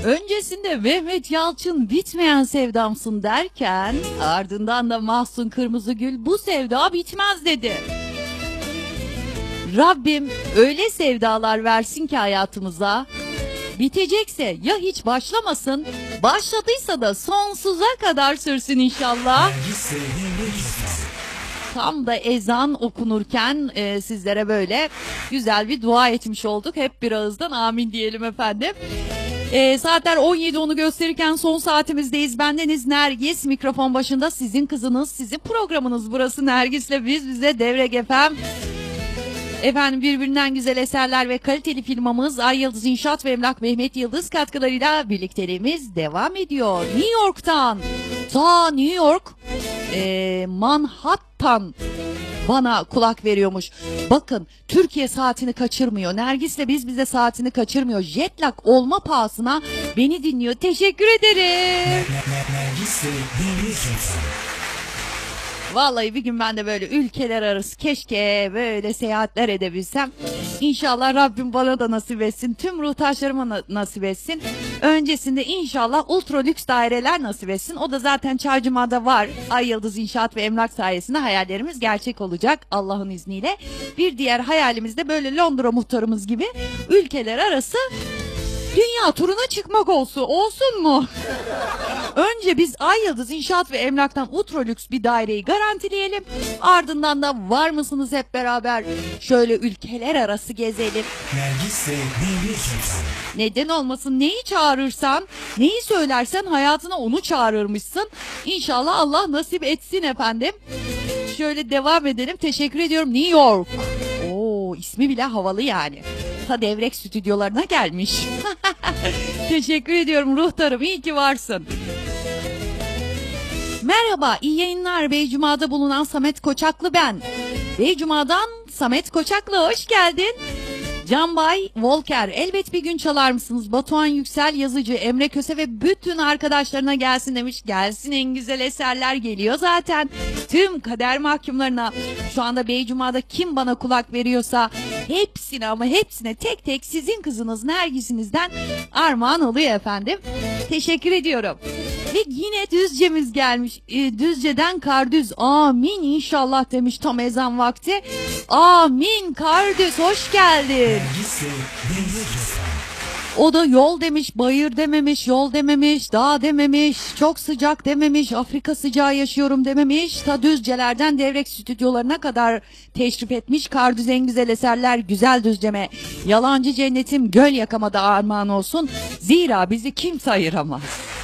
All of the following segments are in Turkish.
Öncesinde Mehmet Yalçın bitmeyen sevdamsın derken ardından da Mahsun Kırmızıgül bu sevda bitmez dedi. Rabbim öyle sevdalar versin ki hayatımıza, bitecekse ya hiç başlamasın, başladıysa da sonsuza kadar sürsün inşallah. Tam da ezan okunurken sizlere böyle güzel bir dua etmiş olduk. Hep bir ağızdan amin diyelim efendim. Saatler 17.10'u gösterirken son saatimizdeyiz. Bendeniz Nergis, mikrofon başında sizin kızınız, sizin programınız burası Nergis'le biz bize Devrek FM. Efendim birbirinden güzel eserler ve kaliteli firmamız Ay Yıldız İnşaat ve Emlak Mehmet Yıldız katkılarıyla birlikteliğimiz devam ediyor. New York'tan, ta New York, Manhattan bana kulak veriyormuş. Bakın Türkiye saatini kaçırmıyor. Nergis'le biz bize saatini kaçırmıyor. Jetlag olma pahasına beni dinliyor. Teşekkür ederim. Vallahi bir gün ben de böyle ülkeler arası keşke böyle seyahatler edebilsem. İnşallah Rabbim bana da nasip etsin. Tüm ruhtaşlarıma nasip etsin. Öncesinde inşallah ultra lüks daireler nasip etsin. O da zaten Çaycıma'da var. Ay Yıldız İnşaat ve Emlak sayesinde hayallerimiz gerçek olacak Allah'ın izniyle. Bir diğer hayalimiz de böyle Londra muhtarımız gibi ülkeler arası dünya turuna çıkmak olsun mu? Önce biz Ay Yıldız İnşaat ve Emlak'tan ultra lüks bir daireyi garantileyelim. Ardından da var mısınız hep beraber şöyle ülkeler arası gezelim. Neden olmasın? Neyi çağırırsan, neyi söylersen hayatına onu çağırırmışsın. İnşallah Allah nasip etsin efendim. Şöyle devam edelim. Teşekkür ediyorum. New York. Oo, ismi bile havalı yani. Ta Devrek stüdyolarına gelmiş. Teşekkür ediyorum ruhtarım. İyi ki varsın. Merhaba, iyi yayınlar. Beycuma'da bulunan Samet Koçaklı ben. Beycuma'dan Samet Koçaklı, hoş geldin. Canbay Volker, elbet bir gün çalar mısınız? Batuhan Yüksel Yazıcı, Emre Köse ve bütün arkadaşlarına gelsin demiş. Gelsin, en güzel eserler geliyor zaten. Tüm kader mahkumlarına, şu anda Beycuma'da kim bana kulak veriyorsa hepsine ama hepsine tek tek sizin kızınız Nergis'inizden armağan oluyor efendim. Teşekkür ediyorum. Ve yine Düzce'miz gelmiş. Düzce'den Kardüz. Amin inşallah demiş tam ezan vakti. Amin Kardüz, hoş geldin. O da yol demiş, bayır dememiş, yol dememiş, dağ dememiş, çok sıcak dememiş, Afrika sıcağı yaşıyorum dememiş. Ta Düzcelerden Devrek stüdyolarına kadar teşrif etmiş. Kardüz en güzel eserler, güzel Düzce'me. Yalancı cennetim göl yakama da armağan olsun. Zira bizi kimse ayıramaz.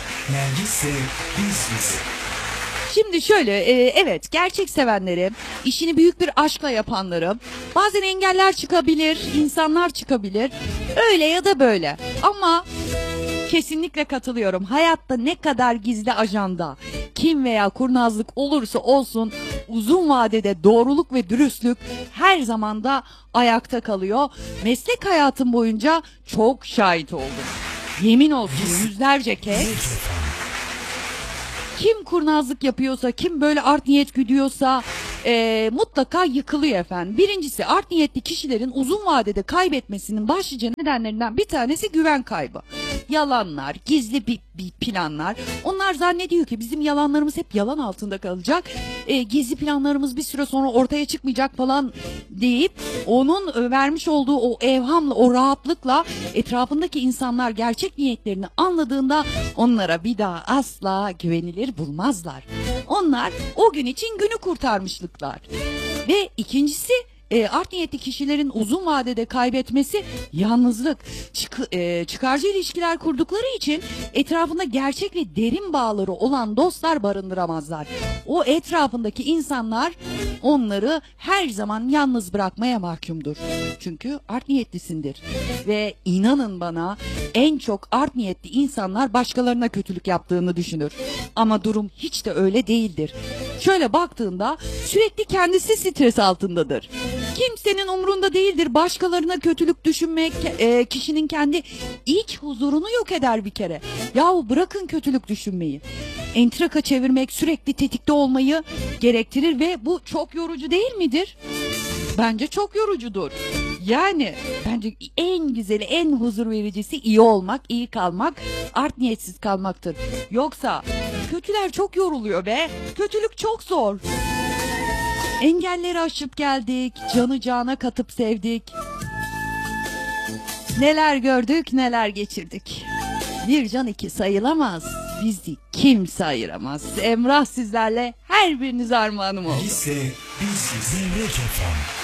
Şimdi şöyle, evet, gerçek sevenleri, işini büyük bir aşkla yapanları, bazen engeller çıkabilir, insanlar çıkabilir, öyle ya da böyle. Ama kesinlikle katılıyorum. Hayatta ne kadar gizli ajanda, kim veya kurnazlık olursa olsun, uzun vadede doğruluk ve dürüstlük her zaman da ayakta kalıyor. Meslek hayatım boyunca çok şahit oldum. Yemin olsun yüzlerce kez. Kim kurnazlık yapıyorsa, kim böyle art niyet güdüyorsa mutlaka yıkılıyor efendim. Birincisi, art niyetli kişilerin uzun vadede kaybetmesinin başlıca nedenlerinden bir tanesi güven kaybı. Yalanlar, gizli bir planlar. Onlar zannediyor ki bizim yalanlarımız hep yalan altında kalacak. Gizli planlarımız bir süre sonra ortaya çıkmayacak falan deyip onun vermiş olduğu o evhamla, o rahatlıkla etrafındaki insanlar gerçek niyetlerini anladığında onlara bir daha asla güvenilir bulmazlar. Onlar o gün için günü kurtarmışlıklar. Ve ikincisi, art niyetli kişilerin uzun vadede kaybetmesi yalnızlık. Çıkarcı ilişkiler kurdukları için etrafında gerçek ve derin bağları olan dostlar barındıramazlar. O etrafındaki insanlar onları her zaman yalnız bırakmaya mahkumdur. Çünkü art niyetlisindir. Ve inanın bana, en çok art niyetli insanlar başkalarına kötülük yaptığını düşünür. Ama durum hiç de öyle değildir. Şöyle baktığında sürekli kendisi stres altındadır. Kimsenin umrunda değildir. Başkalarına kötülük düşünmek kişinin kendi iç huzurunu yok eder bir kere. Yahu bırakın kötülük düşünmeyi. Entrika çevirmek, sürekli tetikte olmayı gerektirir ve bu çok yorucu değil midir? Bence çok yorucudur. Yani bence en güzeli, en huzur vericisi iyi olmak, iyi kalmak, art niyetsiz kalmaktır. Yoksa kötüler çok yoruluyor be. Kötülük çok zor. Engelleri aşıp geldik, canı cana katıp sevdik. Neler gördük, neler geçirdik. Bir can iki sayılamaz, bizi kimse ayıramaz. Emrah sizlerle, her biriniz armağanım oldu. Biz de biziz. Zeynep Efem.